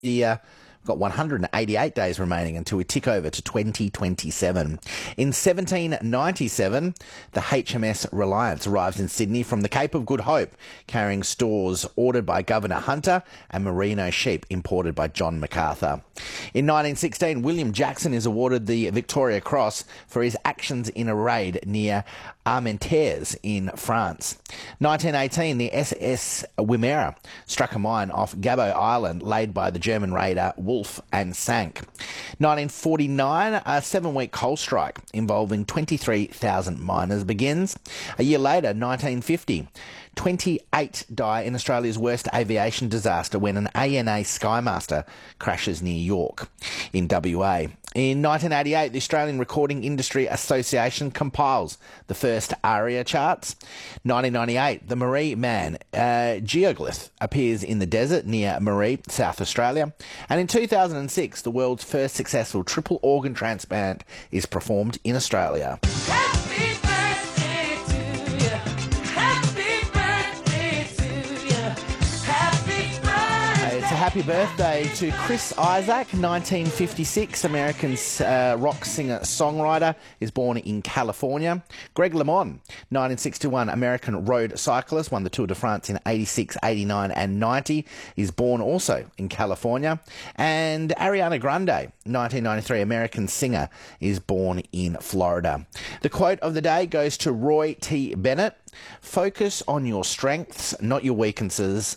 year. We've got 188 days remaining until we tick over to 2027. In 1797, the HMS Reliance arrives in Sydney from the Cape of Good Hope, carrying stores ordered by Governor Hunter and merino sheep imported by John MacArthur. In 1916, William Jackson is awarded the Victoria Cross for his actions in a raid near Armentières in France. 1918, the SS Wimmera struck a mine off Gabo Island laid by the German raider Wolf and sank. 1949, a 7-week coal strike involving 23,000 miners begins. A year later, 1950, 28 die in Australia's worst aviation disaster when an ANA Skymaster crashes near York in WA. In 1988, the Australian Recording Industry Association compiles the first ARIA charts. 1998, the Marie Man geoglyph appears in the desert near Marie, South Australia. And in 2006, the world's first successful triple organ transplant is performed in Australia. Happy birthday to you. Happy birthday to you. Happy birthday. It's a happy birthday to Chris Isaak, 1956, American rock singer-songwriter, is born in California. Greg LeMond, 1961, American road cyclist, won the Tour de France in 86, 89 and 90, is born also in California. And Ariana Grande, 1993, American singer, is born in Florida. The quote of the day goes to Roy T. Bennett. Focus on your strengths, not your weaknesses.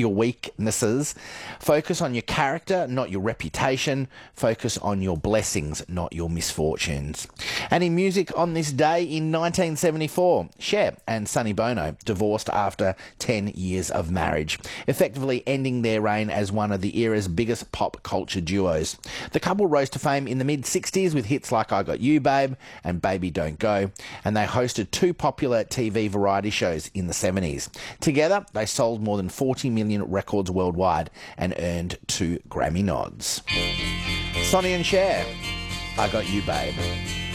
Focus on your character, not your reputation. Focus on your blessings, not your misfortunes. And in music on this day in 1974, Cher and Sonny Bono divorced after 10 years of marriage, effectively ending their reign as one of the era's biggest pop culture duos. The couple rose to fame in the mid-60s with hits like I Got You, Babe and Baby Don't Go, and they hosted 2 popular TV variety shows in the 70s. Together, they sold more than 40 million records worldwide and earned 2 Grammy nods. Sonny and Cher, I Got You, Babe.